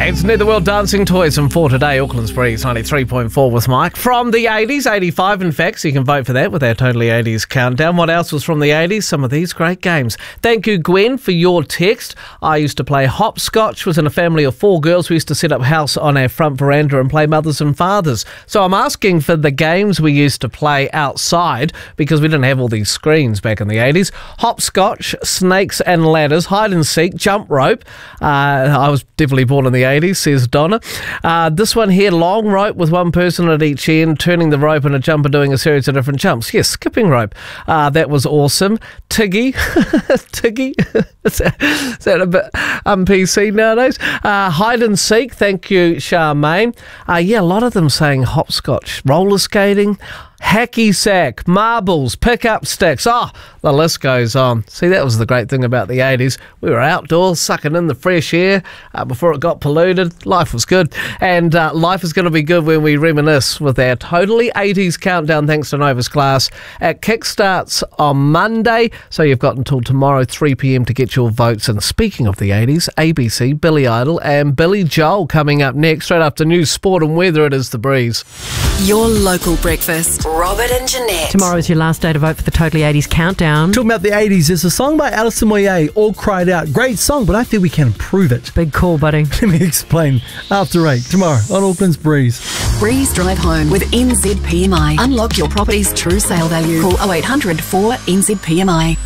It's Netherworld Dancing Toys and for today, Auckland's Breeze 93.4 with Mike. From the 80s, 85 in fact, so you can vote for that with our Totally 80s countdown. What else was from the 80s? Some of these great games. Thank you, Gwen, for your text. I used to play hopscotch, was in a family of 4 girls. We used to set up house on our front veranda and play mothers and fathers. So I'm asking for the games we used to play outside because we didn't have all these screens back in the 80s. Hopscotch, snakes and ladders, hide and seek, jump rope. I was definitely born in the 80s, says Donna. This one here, long rope with one person at each end, turning the rope in a jump and doing a series of different jumps. Yes, skipping rope. That was awesome. Tiggy. Tiggy. Is that a bit PC nowadays? Hide and seek. Thank you, Charmaine. Yeah, a lot of them saying hopscotch. Roller skating. Hacky sack, marbles, pick-up sticks. Oh, the list goes on. See, that was the great thing about the 80s. We were outdoors, sucking in the fresh air before it got polluted. Life was good. And life is going to be good when we reminisce with our Totally 80s countdown, thanks to Novus Class. It kickstarts on Monday, so you've got until tomorrow, 3 p.m, to get your votes. And speaking of the 80s, ABC, Billy Idol and Billy Joel coming up next. Straight after news, sport and weather, it is The Breeze. Your local breakfast. Robert and Jeanette. Tomorrow is your last day to vote for the Totally 80s countdown. Talking about the 80s, there's a song by Alison Moyet, All Cried Out. Great song, but I think we can improve it. Big call, buddy. Let me explain. After 8, tomorrow on Auckland's Breeze. Breeze Drive Home with NZPMI. Unlock your property's true sale value. Call 0800 4NZPMI.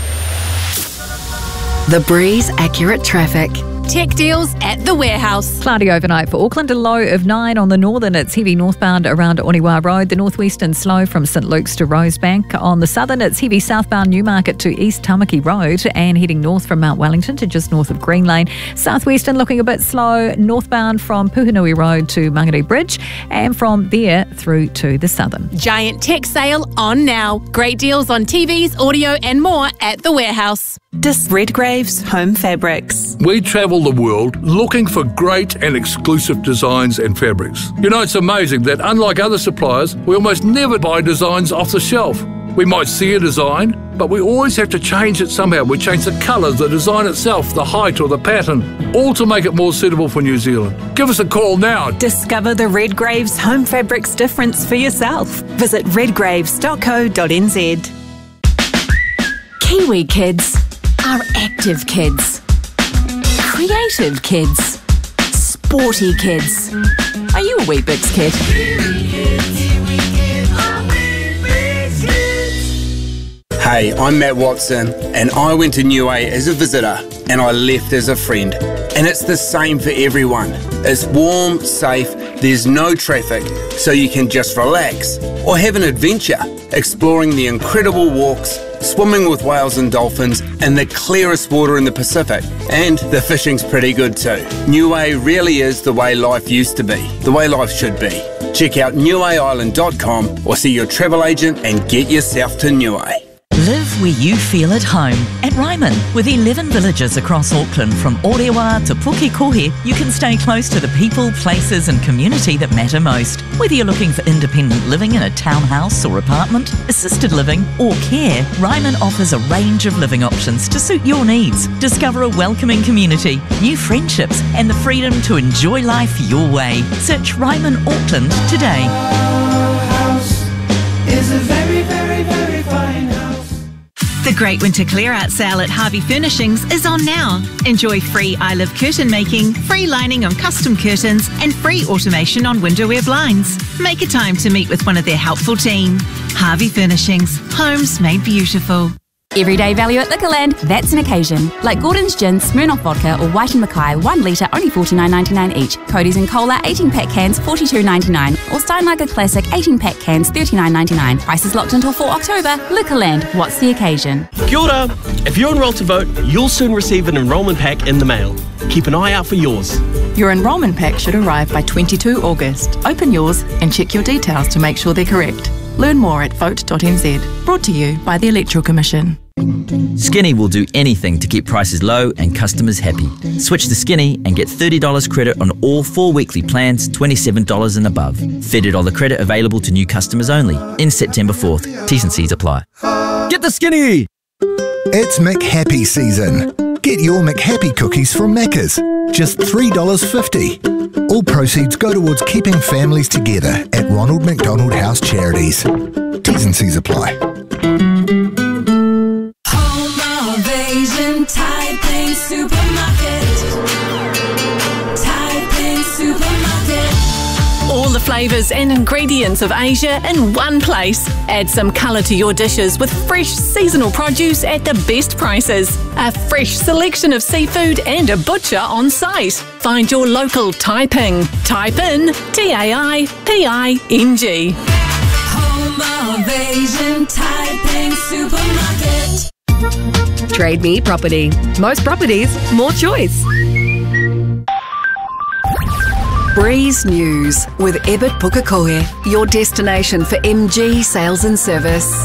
The Breeze Accurate Traffic. Tech deals at the warehouse. Cloudy overnight for Auckland, a low of 9 on the northern. It's heavy northbound around Oniwa Road. The northwestern slow from St Luke's to Rosebank. On the southern, it's heavy southbound Newmarket to East Tamaki Road and heading north from Mount Wellington to just north of Green Lane. Southwestern looking a bit slow northbound from Puhinui Road to Mangere Bridge and from there through to the southern. Giant tech sale on now. Great deals on TVs, audio and more at the warehouse. Redgrave's Home Fabrics. We travel the world looking for great and exclusive designs and fabrics. You know, it's amazing that unlike other suppliers, we almost never buy designs off the shelf. We might see a design, but we always have to change it somehow. We change the colours, the design itself, the height or the pattern, all to make it more suitable for New Zealand. Give us a call now. Discover the Redgrave's Home Fabrics difference for yourself. Visit redgraves.co.nz. Kiwi kids are active kids. Creative kids. Sporty kids. Are you a Weet-Bix kid? Hey, I'm Matt Watson, and I went to Niue as a visitor, and I left as a friend. And it's the same for everyone. It's warm, safe, there's no traffic, so you can just relax or have an adventure, exploring the incredible walks, swimming with whales and dolphins in the clearest water in the Pacific. And the fishing's pretty good too. Niue really is the way life used to be, the way life should be. Check out niueisland.com or see your travel agent and get yourself to Niue. Live where you feel at home. At Ryman, with 11 villages across Auckland, from Orewa to Pukekohe, you can stay close to the people, places and community that matter most. Whether you're looking for independent living in a townhouse or apartment, assisted living or care, Ryman offers a range of living options to suit your needs. Discover a welcoming community, new friendships and the freedom to enjoy life your way. Search Ryman Auckland today. House is a very, very, very fine house. The Great Winter Clear Out Sale at Harvey Furnishings is on now. Enjoy free I Live curtain making, free lining on custom curtains and free automation on windowware blinds. Make a time to meet with one of their helpful team. Harvey Furnishings, homes made beautiful. Everyday value at Liquorland, that's an occasion. Like Gordon's Gin, Smirnoff Vodka or White & Mackay, 1 litre only $49.99 each. Cody's and Cola 18-pack cans $42.99 or Steinlager Classic 18-pack cans $39.99. Prices locked until 4 October. Liquorland, what's the occasion? Kia ora. If you're enrolled to vote, you'll soon receive an enrolment pack in the mail. Keep an eye out for yours. Your enrolment pack should arrive by 22 August. Open yours and check your details to make sure they're correct. Learn more at vote.nz. Brought to you by the Electoral Commission. Skinny will do anything to keep prices low and customers happy. Switch to Skinny and get $30 credit on all 4 weekly plans, $27 and above. $30 credit available to new customers only. In September 4th. T's and C's apply. Get the Skinny! It's McHappy season. Get your McHappy cookies from Macca's, just $3.50. All proceeds go towards keeping families together at Ronald McDonald House Charities. T's and C's apply. Home of Asian Taiping Supermarket. Taiping Supermarket. All the flavours and ingredients of Asia in one place. Add some colour to your dishes with fresh seasonal produce at the best prices. A fresh selection of seafood and a butcher on site. Find your local Taiping. Type in TAIPING. Home of Asian Taiping Supermarket. Trade Me Property. Most properties, more choice. Breeze News with Ebert Pukekohe, your destination for MG sales and service.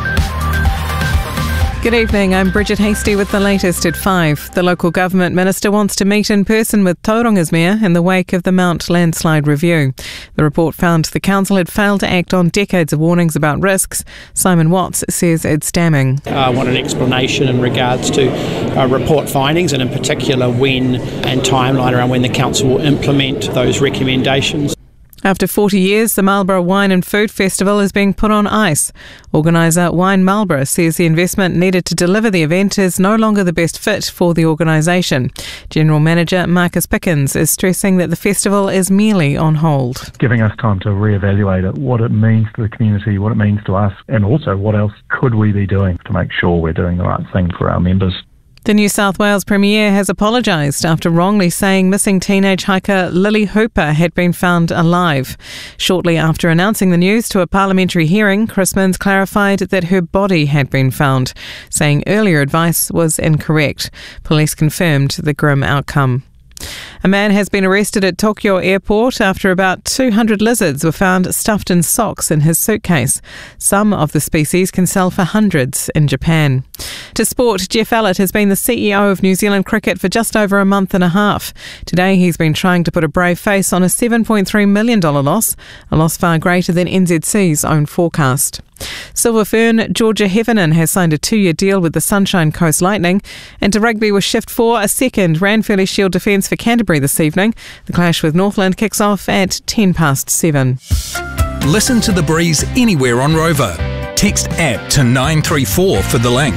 Good evening, I'm Bridget Hasty with the latest at 5. The local government minister wants to meet in person with Tauranga's mayor in the wake of the Mount landslide review. The report found the council had failed to act on decades of warnings about risks. Simon Watts says it's damning. I want an explanation in regards to report findings and in particular when and timeline around when the council will implement those recommendations. After 40 years, the Marlborough Wine and Food Festival is being put on ice. Organiser Wine Marlborough says the investment needed to deliver the event is no longer the best fit for the organisation. General Manager Marcus Pickens is stressing that the festival is merely on hold. Giving us time to reevaluate it, what it means to the community, what it means to us, and also what else could we be doing to make sure we're doing the right thing for our members. The New South Wales Premier has apologised after wrongly saying missing teenage hiker Lily Hooper had been found alive. Shortly after announcing the news to a parliamentary hearing, Chris Minns clarified that her body had been found, saying earlier advice was incorrect. Police confirmed the grim outcome. A man has been arrested at Tokyo Airport after about 200 lizards were found stuffed in socks in his suitcase. Some of the species can sell for hundreds in Japan. To sport, Jeff Allett has been the CEO of New Zealand Cricket for just over a month and a half. Today he's been trying to put a brave face on a $7.3 million loss, a loss far greater than NZC's own forecast. Silver Fern Georgia Heffernan has signed a 2-year deal with the Sunshine Coast Lightning. And to rugby with Shift 4, a second Ranfurly Shield defence for Canterbury this evening. The clash with Northland kicks off at 7:10. Listen to The Breeze anywhere on Rover. Text APP to 934 for the link.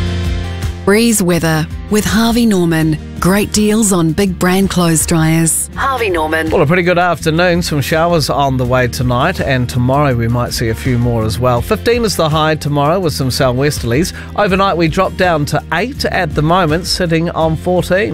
Breeze weather with Harvey Norman. Great deals on big brand clothes dryers. Harvey Norman. Well, a pretty good afternoon. Some showers on the way tonight, and tomorrow we might see a few more as well. 15 is the high tomorrow with some southwesterlies. Overnight we drop down to 8 at the moment, sitting on 14.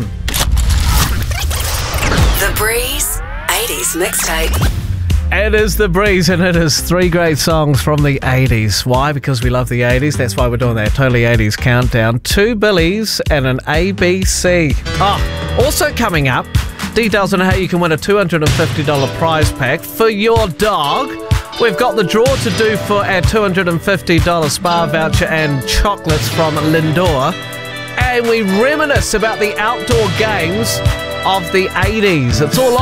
The Breeze 80s mixtape. It is The Breeze, and it is 3 great songs from the 80s. Why? Because we love the 80s. That's why we're doing that Totally 80s countdown. 2 Billies and an ABC. Also coming up, details on how you can win a $250 prize pack for your dog. We've got the draw to do for our $250 spa voucher and chocolates from Lindor. And we reminisce about the outdoor games of the 80s. It's all